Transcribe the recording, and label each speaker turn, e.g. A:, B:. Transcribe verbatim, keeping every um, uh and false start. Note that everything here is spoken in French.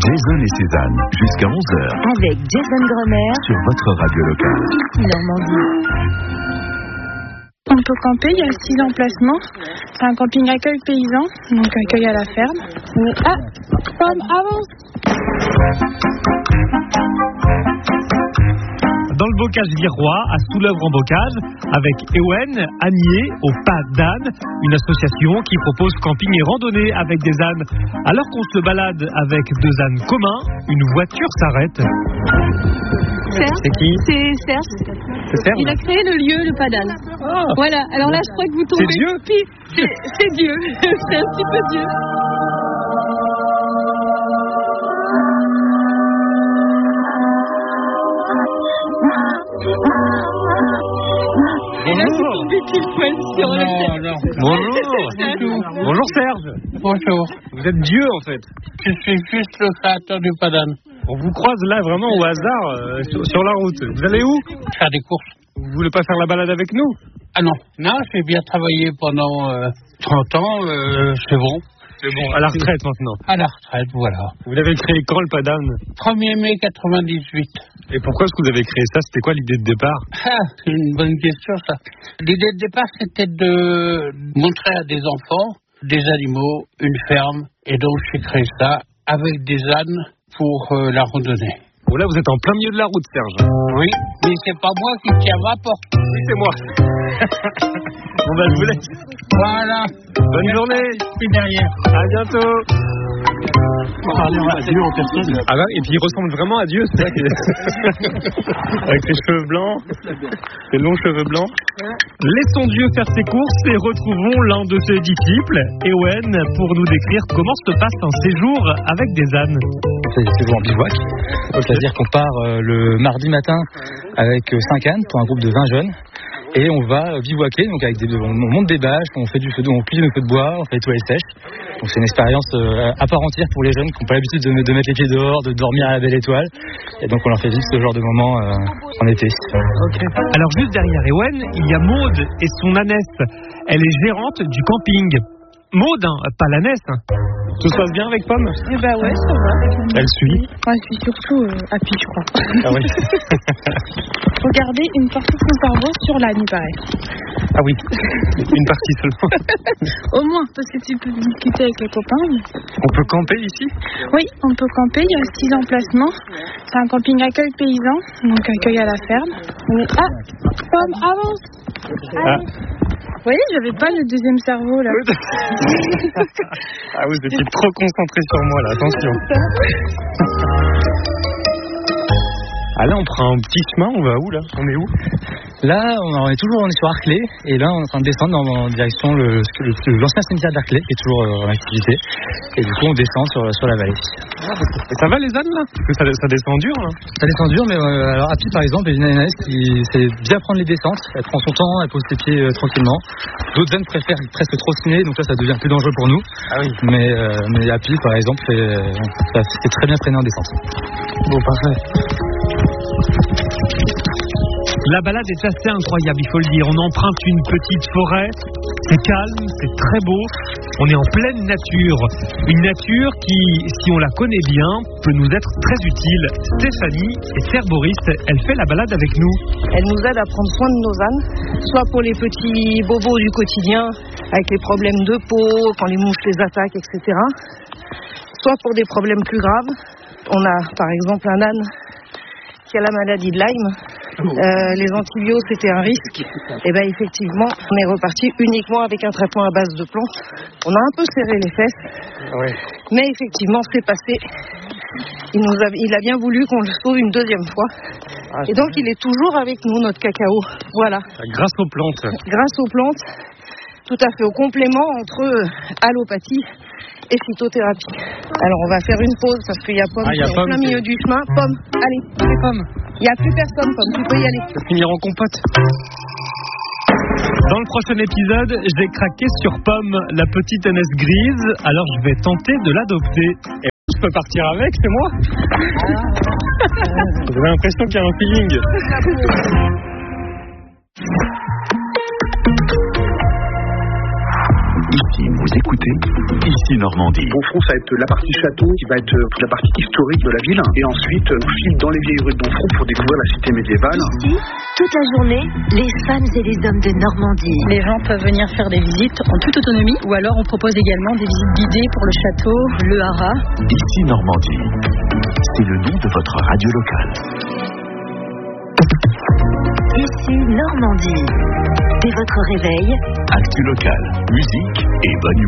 A: Jason et Cézanne, jusqu'à onze heures.
B: Avec Jason Gremer
A: sur votre radio locale.
B: Ici Normandie.
C: On peut camper, il y a six emplacements. C'est un camping accueil paysan, donc accueil à la ferme. Mais ah, Pomme, avance.
D: Dans le bocage virois, à Soulèvre en bocage, avec Ewen, Agnier, au Pas d'âne, une association qui propose camping et randonnée avec des ânes. Alors qu'on se balade avec deux ânes communs, une voiture s'arrête.
E: Serge,
D: c'est qui
E: C'est Serge.
D: C'est Serge.
E: Il a créé le lieu, le Pas d'âne.
D: Oh.
E: Voilà, alors là je crois que vous tombez.
D: C'est Dieu
E: c'est, c'est Dieu, c'est un petit peu Dieu. Et là, vous tombez pile poil sur le
D: non. Bonjour. Bonjour Serge.
F: Bonjour.
D: Vous êtes Dieu en fait.
F: Je suis juste le créateur du Pas d'âne.
D: On vous croise là vraiment au hasard euh, sur, sur la route. Vous allez où?
F: Faire des courses.
D: Vous voulez pas faire la balade avec nous?
F: Ah non, non, j'ai bien travaillé pendant euh, trente ans, euh, c'est bon.
D: C'est bon, à la retraite maintenant.
F: À la retraite, voilà.
D: Vous l'avez créé quand le Pas d'âne?
F: premier mai quatre-vingt-dix-huit.
D: Et pourquoi est-ce que vous avez créé ça? C'était quoi l'idée de départ?
F: Ah, c'est une bonne question ça. L'idée de départ c'était de montrer à des enfants des animaux, une ferme, et donc j'ai créé ça avec des ânes pour euh, la randonnée.
D: Bon là vous êtes en plein milieu de la route Serge.
F: Oui, mais c'est pas moi qui tiens ma porte.
D: Oui c'est moi. Bon bah je vous laisse.
F: Voilà.
D: Bonne journée.
F: Je suis derrière.
D: À bientôt.
F: Parler à Dieu en personne.
D: Ah bah et puis il ressemble vraiment à Dieu, c'est ça qui est... Avec ses cheveux blancs, ses longs cheveux blancs. Laissons Dieu faire ses courses et retrouvons l'un de ses disciples, Ewen, pour nous décrire comment se passe un séjour avec des ânes.
G: C'est des séjours en bivouac, okay. C'est-à-dire qu'on part euh, le mardi matin avec euh, cinq ânes pour un groupe de vingt jeunes. Et on va bivouaquer, donc avec des, on monte des bâches, on fait du feu, on plie nos feux de bois, on fait des toilettes sèches. Donc c'est une expérience euh, à part entière pour les jeunes qui n'ont pas l'habitude de, de mettre les pieds dehors, de dormir à la belle étoile. Et donc on leur fait vivre ce genre de moment euh, en été.
D: Okay. Alors juste derrière Ewen, il y a Maude et son ânesse. Elle est gérante du camping. Maude, hein, pas l'ânesse. Tout se passe bien avec Pomme?
C: Eh bah ouais, ça va.
D: Elle suit?
C: Ouais, elle suit surtout euh, Happy, je crois.
D: Ah oui.
C: Faut garder une partie de son cerveau sur l'âne, il paraît.
D: Ah oui, une partie seulement.
C: Au moins, parce que tu peux discuter avec les copains.
D: On peut camper ici?
C: Oui, on peut camper, il y a six emplacements. C'est un camping accueil paysan, donc accueil à la ferme. Mais ah, Pomme, avance. Allez. Ah. Vous voyez, j'avais pas le deuxième cerveau là.
D: Ah, vous étiez trop concentré sur moi là, attention. Ah là, on prend un petit chemin, on va où là? On est où?
G: Là, on est toujours on est sur Arclay, et là, on est en train de descendre dans, en direction le, le, le, l'ancien cimetière d'Arclay, qui est toujours euh, en activité. Et du coup, on descend sur, sur la vallée.
D: Et ça va les ânes là? Parce que ça, ça descend dur là.
G: Ça descend dur, mais euh, alors Happy par exemple, est une ânesse qui sait bien prendre les descentes. Elle prend son temps, elle pose ses pieds euh, tranquillement. D'autres ânes préfèrent presque trottiner, donc là, ça devient plus dangereux pour nous.
D: Ah oui.
G: Mais, euh, mais Happy, par exemple, fait, euh, ça, c'est très bien freiné en descente.
D: Bon, parfait. La balade est assez incroyable, il faut le dire. On emprunte une petite forêt, c'est calme, c'est très beau. On est en pleine nature. Une nature qui, si on la connaît bien, peut nous être très utile. Stéphanie est herboriste, elle fait la balade avec nous.
H: Elle nous aide à prendre soin de nos ânes, soit pour les petits bobos du quotidien, avec les problèmes de peau, quand les mouches les attaquent, et cetera. Soit pour des problèmes plus graves. On a par exemple un âne qui a la maladie de Lyme. Euh, les antibiotiques c'était un risque. Et bien effectivement, on est reparti uniquement avec un traitement à base de plantes. On a un peu serré les fesses,
D: ouais.
H: Mais effectivement c'est passé. Il, nous a, il a bien voulu qu'on le sauve une deuxième fois. Ah, et donc il est toujours avec nous, notre cacao. Voilà.
D: Grâce aux plantes.
H: Grâce aux plantes, tout à fait au complément entre allopathie et phytothérapie. Alors on va faire une pause parce qu'il y a Pomme
D: ah,
H: qui est en plein milieu du chemin. Pomme, allez, allez Pomme. Il n'y a plus personne, Pomme, tu peux y aller.
D: Ça va finir en compote. Dans le prochain épisode, j'ai craqué sur Pomme, la petite ânesse grise, alors je vais tenter de l'adopter. Et je peux partir avec, c'est moi? J'ai l'impression qu'il y a un feeling.
A: Ici, vous écoutez, ici Normandie.
I: Bonfront, ça va être la partie château qui va être toute la partie historique de la ville. Et ensuite, on file dans les vieilles rues de Bonfront pour découvrir la cité médiévale.
B: Ici, toute la journée, les femmes et les hommes de Normandie.
J: Les gens peuvent venir faire des visites en toute autonomie ou alors on propose également des visites guidées pour le château, le haras.
A: Ici Normandie, c'est le nom de votre radio locale.
B: Ici Normandie. Dès votre réveil,
A: Actu locale, musique et bonne humeur.